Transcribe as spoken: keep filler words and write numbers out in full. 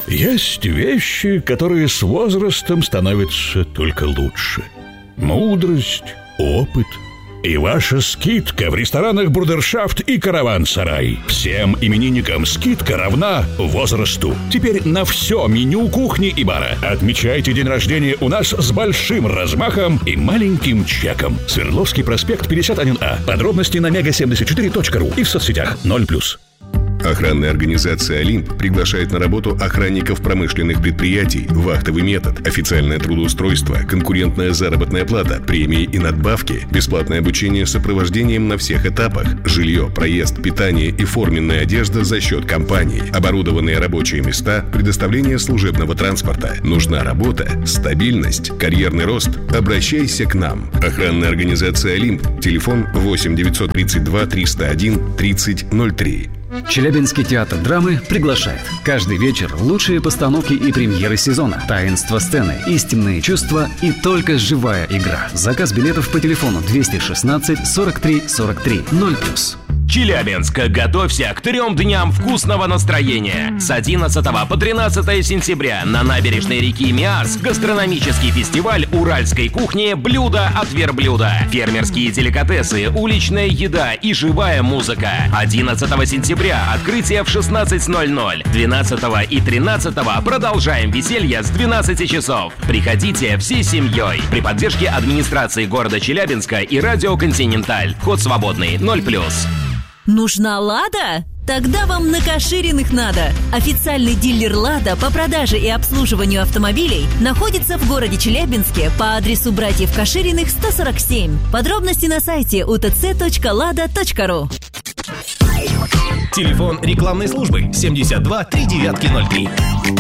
Есть вещи, которые с возрастом становятся только лучше. Мудрость, опыт и ваша скидка в ресторанах «Брудершафт» и «Караван-сарай». Всем именинникам скидка равна возрасту. Теперь на все меню кухни и бара. Отмечайте день рождения у нас с большим размахом и маленьким чеком. Свердловский проспект пятьдесят один А. Подробности на мега семьдесят четыре точка ру и в соцсетях ноль плюс. Охранная организация «Олимп» приглашает на работу охранников промышленных предприятий. Вахтовый метод, официальное трудоустройство, конкурентная заработная плата, премии и надбавки, бесплатное обучение с сопровождением на всех этапах, жилье, проезд, питание и форменная одежда за счет компании, оборудованные рабочие места, предоставление служебного транспорта. Нужна работа, стабильность, карьерный рост? Обращайся к нам. Охранная организация «Олимп». Телефон восемь девятьсот тридцать два триста один тридцать ноль три. Челябинский театр драмы приглашает. Каждый вечер лучшие постановки и премьеры сезона. Таинство сцены, истинные чувства и только живая игра. Заказ билетов по телефону двести шестнадцать сорок три сорок три ноль плюс. Челябинск, готовься к трем дням вкусного настроения. С одиннадцатого по тринадцатое сентября на набережной реки Миас гастрономический фестиваль уральской кухни «Блюдо от верблюда». Фермерские деликатесы, уличная еда и живая музыка. одиннадцатого сентября открытие в шестнадцать ноль ноль. двенадцатого и тринадцатого продолжаем веселье с двенадцати часов. Приходите всей семьей. При поддержке администрации города Челябинска и радио «Континенталь». Вход свободный. ноль плюс. Нужна «Лада»? Тогда вам на Кашириных надо. Официальный дилер «Лада» по продаже и обслуживанию автомобилей находится в городе Челябинске по адресу братьев Кашириных сто сорок семь. Подробности на сайте у тэ цэ точка лада точка ру. Телефон рекламной службы семьдесят два три девятки ноль три.